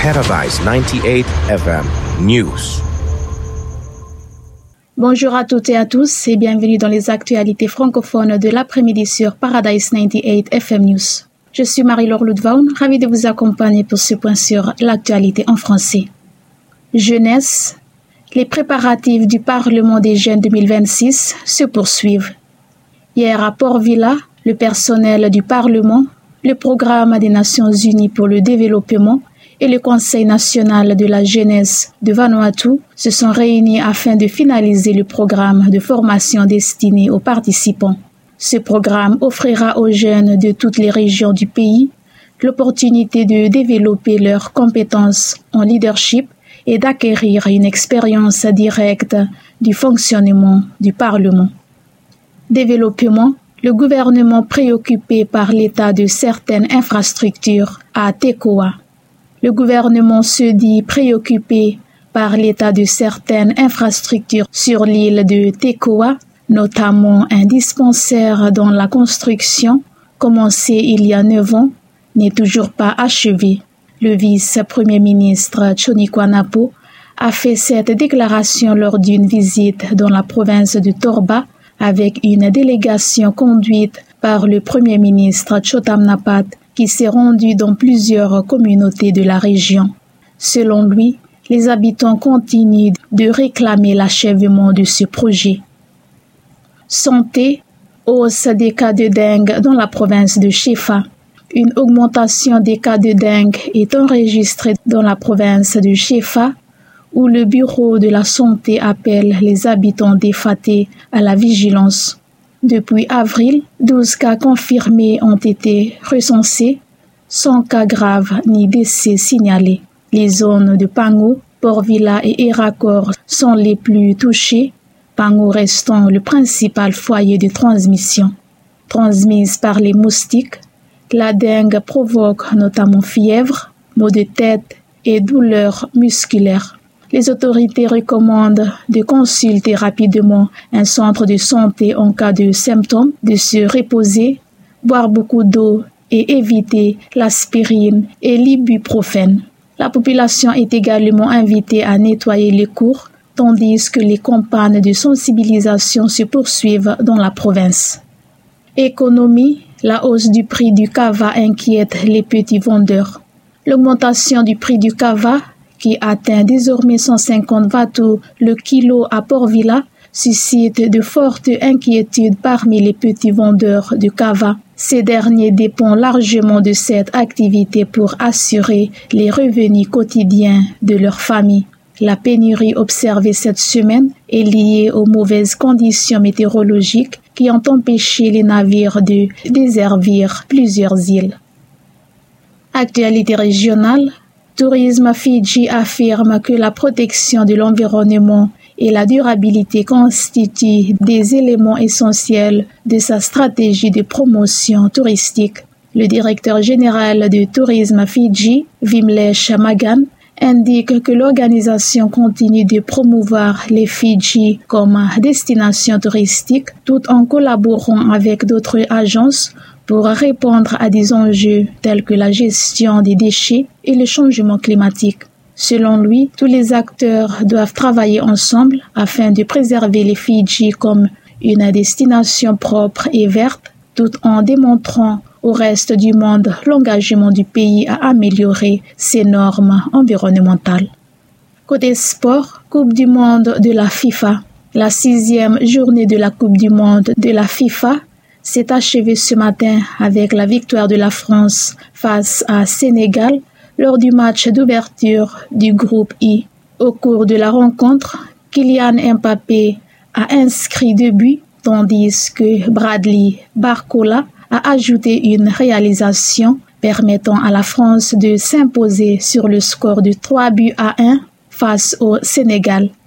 Paradise 98 FM News. Bonjour à toutes et à tous et bienvenue dans les actualités francophones de l'après-midi sur Paradise 98 FM News. Je suis Marie-Laure Ludvaun, ravie de vous accompagner pour ce point sur l'actualité en français. Jeunesse, les préparatifs du Parlement des jeunes 2026 se poursuivent. Hier à Port-Vila, le personnel du Parlement, le Programme des Nations Unies pour le développement et le Conseil national de la jeunesse de Vanuatu se sont réunis afin de finaliser le programme de formation destiné aux participants. Ce programme offrira aux jeunes de toutes les régions du pays l'opportunité de développer leurs compétences en leadership et d'acquérir une expérience directe du fonctionnement du Parlement. Développement, le gouvernement préoccupé par l'état de certaines infrastructures à Tekoa. Le gouvernement se dit préoccupé par l'état de certaines infrastructures sur l'île de Tekoa, notamment un dispensaire dont la construction, commencée il y a 9 ans, n'est toujours pas achevée. Le vice-premier ministre Chonikwanapo a fait cette déclaration lors d'une visite dans la province de Torba avec une délégation conduite par le premier ministre Chotam Napat qui s'est rendu dans plusieurs communautés de la région. Selon lui, les habitants continuent de réclamer l'achèvement de ce projet. Santé, hausse des cas de dengue dans la province de Shefa. Une augmentation des cas de dengue est enregistrée dans la province de Shefa, où le bureau de la santé appelle les habitants d'Efate à la vigilance. Depuis avril, 12 cas confirmés ont été recensés, sans cas graves ni décès signalés. Les zones de Pango, Port-Vila et Eracor sont les plus touchées, Pango restant le principal foyer de transmission. Transmise par les moustiques, la dengue provoque notamment fièvre, maux de tête et douleurs musculaires. Les autorités recommandent de consulter rapidement un centre de santé en cas de symptômes, de se reposer, boire beaucoup d'eau et éviter l'aspirine et l'ibuprofène. La population est également invitée à nettoyer les cours, tandis que les campagnes de sensibilisation se poursuivent dans la province. Économie, la hausse du prix du kava inquiète les petits vendeurs. L'augmentation du prix du kava, qui atteint désormais 150 Vatu le kilo à Port-Vila, suscite de fortes inquiétudes parmi les petits vendeurs de kava. Ces derniers dépendent largement de cette activité pour assurer les revenus quotidiens de leur famille. La pénurie observée cette semaine est liée aux mauvaises conditions météorologiques qui ont empêché les navires de desservir plusieurs îles. Actualité régionale. Tourisme Fidji affirme que la protection de l'environnement et la durabilité constituent des éléments essentiels de sa stratégie de promotion touristique. Le directeur général de Tourisme Fidji, Vimlesh Magan, indique que l'organisation continue de promouvoir les Fidji comme destination touristique tout en collaborant avec d'autres agences pour répondre à des enjeux tels que la gestion des déchets et le changement climatique. Selon lui, tous les acteurs doivent travailler ensemble afin de préserver les Fidji comme une destination propre et verte, tout en démontrant au reste du monde l'engagement du pays à améliorer ses normes environnementales. Côté sport, Coupe du monde de la FIFA. La 6e journée de la Coupe du monde de la FIFA s'est achevée ce matin avec la victoire de la France face à Sénégal lors du match d'ouverture du groupe I. Au cours de la rencontre, Kylian Mbappé a inscrit 2 buts, tandis que Bradley Barcola a ajouté une réalisation permettant à la France de s'imposer sur le score de 3-1 face au Sénégal.